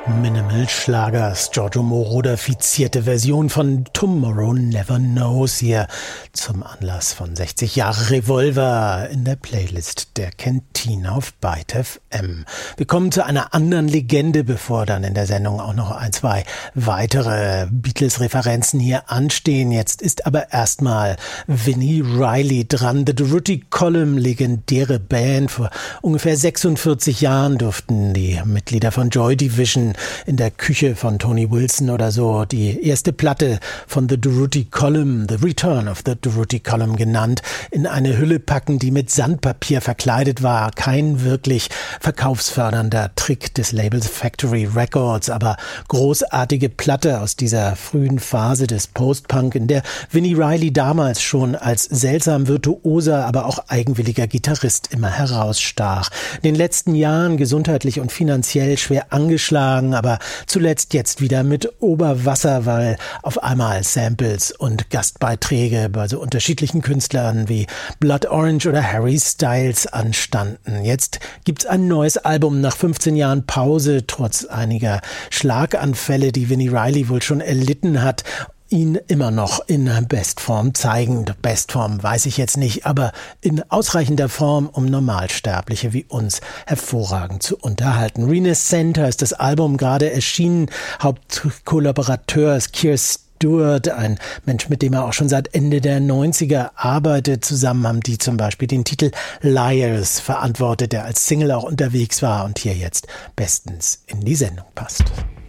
Minimal-Schlagers. Giorgio Moroder fizierte Version von Tomorrow Never Knows hier zum Anlass von 60 Jahre Revolver in der Playlist der Cantina auf Byte FM. Wir kommen zu einer anderen Legende, bevor dann in der Sendung auch noch ein, zwei weitere Beatles-Referenzen hier anstehen. Jetzt ist aber erstmal Vini Reilly dran. The Durutti Column, legendäre Band. Vor ungefähr 46 Jahren durften die Mitglieder von Joy Division in der Küche von Tony Wilson oder so die erste Platte von The Durutti Column, The Return of the Durutti Column genannt, in eine Hülle packen, die mit Sandpapier verkleidet war. Kein wirklich verkaufsfördernder Trick des Labels Factory Records, aber großartige Platte aus dieser frühen Phase des Post-Punk, in der Vini Reilly damals schon als seltsam virtuoser, aber auch eigenwilliger Gitarrist immer herausstach. In den letzten Jahren gesundheitlich und finanziell schwer angeschlagen, aber zuletzt jetzt wieder mit Oberwasser, weil auf einmal Samples und Gastbeiträge bei so unterschiedlichen Künstlern wie Blood Orange oder Harry Styles anstanden. Jetzt gibt's ein neues Album nach 15 Jahren Pause, trotz einiger Schlaganfälle, die Vini Reilly wohl schon erlitten hat, ihn immer noch in Bestform zeigen. Bestform weiß ich jetzt nicht, aber in ausreichender Form, um Normalsterbliche wie uns hervorragend zu unterhalten. Renaissance ist das Album gerade erschienen. Hauptkollaborateur ist Keir Stewart, ein Mensch, mit dem er auch schon seit Ende der 90er arbeitet. Zusammen haben die zum Beispiel den Titel Liars verantwortet, der als Single auch unterwegs war und hier jetzt bestens in die Sendung passt.